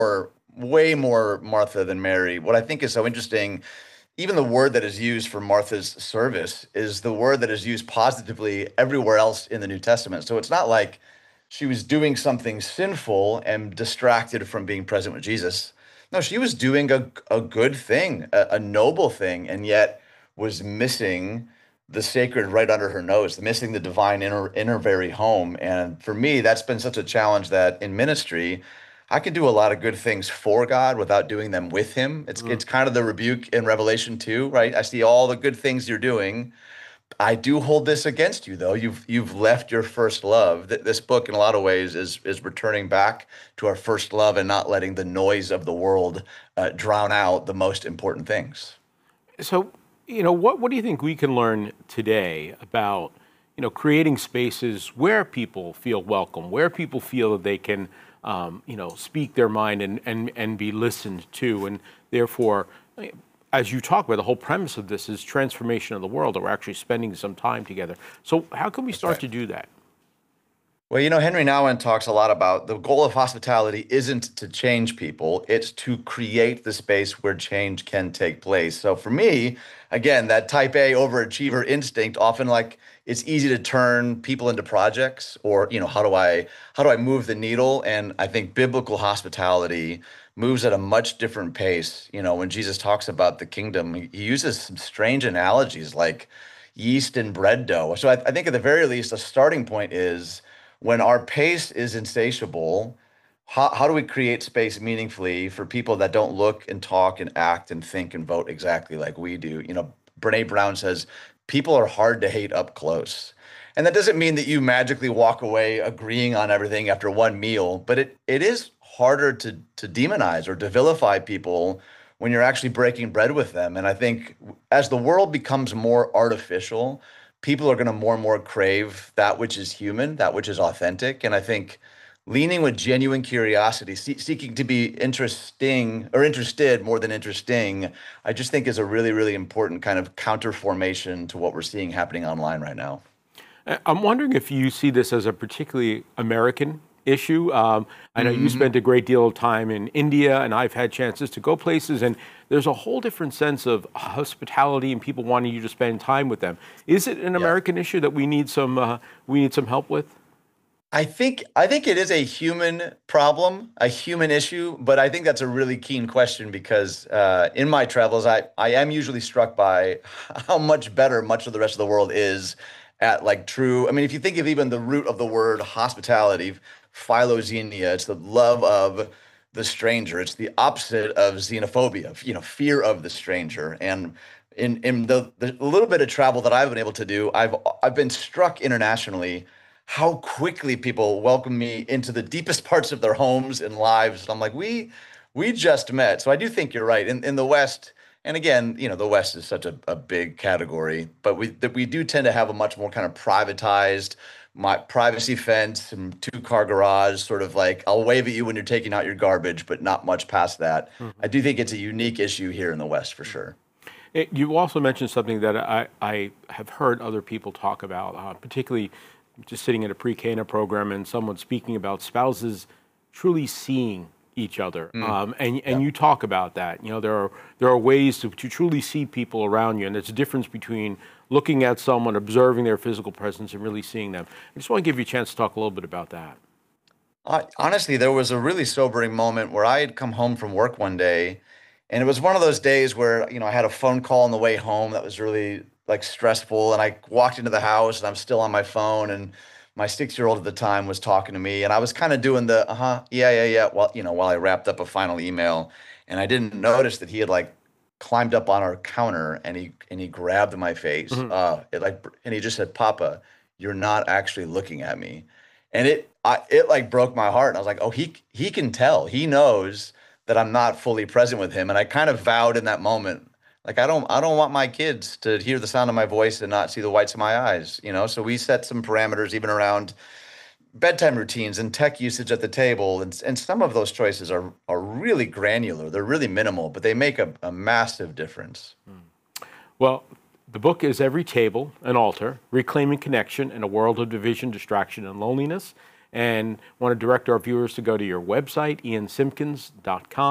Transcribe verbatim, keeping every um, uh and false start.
more, way more Martha than Mary. What I think is so interesting, even the word that is used for Martha's service is the word that is used positively everywhere else in the New Testament. So it's not like she was doing something sinful and distracted from being present with Jesus. No, she was doing a, a good thing, a, a noble thing, and yet was missing the sacred right under her nose, missing the divine in her, in her very home. And for me, that's been such a challenge that in ministry, I can do a lot of good things for God without doing them with Him. It's Mm. it's kind of the rebuke in Revelation two, right? I see all the good things you're doing. I do hold this against you, though. You've you've left your first love. Th- This book, in a lot of ways, is is returning back to our first love and not letting the noise of the world uh, drown out the most important things. So, you know, what, what do you think we can learn today about, you know, creating spaces where people feel welcome, where people feel that they can, um, you know, speak their mind and, and, and be listened to, and therefore, as you talk about, the whole premise of this is transformation of the world, that we're actually spending some time together. So how can we That's start right. to do that? Well, you know, Henry Nouwen talks a lot about the goal of hospitality isn't to change people, it's to create the space where change can take place. So for me, again, that type A overachiever instinct, often like it's easy to turn people into projects or, you know, how do I how do I move the needle? And I think biblical hospitality moves at a much different pace. You know, when Jesus talks about the kingdom, he he uses some strange analogies like yeast and bread dough. So I, I think at the very least, a starting point is when our pace is insatiable, how, how do we create space meaningfully for people that don't look and talk and act and think and vote exactly like we do? You know, Brene Brown says people are hard to hate up close. And that doesn't mean that you magically walk away agreeing on everything after one meal, but it it is harder to to demonize or to vilify people when you're actually breaking bread with them. And I think as the world becomes more artificial, people are going to more and more crave that which is human, that which is authentic. And I think leaning with genuine curiosity, see, seeking to be interesting or interested more than interesting, I just think is a really, really important kind of counter formation to what we're seeing happening online right now. Uh, I'm wondering if you see this as a particularly American issue. Um, I know you Hmm. spent a great deal of time in India, and I've had chances to go places, and there's a whole different sense of hospitality and people wanting you to spend time with them. Is it an Yeah. American issue that we need some uh, we need some help with? I think I think it is a human problem, a human issue, but I think that's a really keen question because uh, in my travels, I I am usually struck by how much better much of the rest of the world is at like true. I mean, if you think of even the root of the word hospitality, philoxenia, it's the love of the stranger. It's the opposite of xenophobia, you know, fear of the stranger. And in in the the little bit of travel that I've been able to do, I've I've been struck internationally how quickly people welcome me into the deepest parts of their homes and lives. I'm like, we we just met. So I do think you're right. In in the West, and again, you know, the West is such a, a big category, but we that we do tend to have a much more kind of privatized, my privacy fence and two car garage, sort of like I'll wave at you when you're taking out your garbage, but not much past that. I Mhm. do think it's a unique issue here in the West for sure. Eh, You also mentioned something that I, I have heard other people talk about, uh, particularly just sitting in a pre-Cana program and someone speaking about spouses truly seeing each other. Mm, Um, and, yeah. and you talk about that. You know, there are, there are ways to, to truly see people around you, and there's a difference between looking at someone, observing their physical presence, and really seeing them. I just want to give you a chance to talk a little bit about that. I, honestly, there was a really sobering moment where I had come home from work one day, and it was one of those days where, you know, I had a phone call on the way home that was really like stressful, and I walked into the house and I'm still on my phone, and my six-year-old at the time was talking to me, and I was kind of doing the uh-huh, yeah, yeah, yeah, while, you know, while I wrapped up a final email, and I didn't notice that he had like climbed up on our counter and he and he grabbed my face, Mhm. uh, it like, and he just said, "Papa, you're not actually looking at me." And it I it like broke my heart. And I was like, oh, he he can tell. He knows that I'm not fully present with him. And I kind of vowed in that moment, like I don't I don't want my kids to hear the sound of my voice and not see the whites of my eyes, you know? So we set some parameters even around bedtime routines and tech usage at the table. And and some of those choices are are really granular. They're really minimal, but they make a, a massive difference. Well, the book is Every Table, an Altar, Reclaiming Connection in a World of Division, Distraction, and Loneliness. And want to direct our viewers to go to your website, ian simpkins dot com.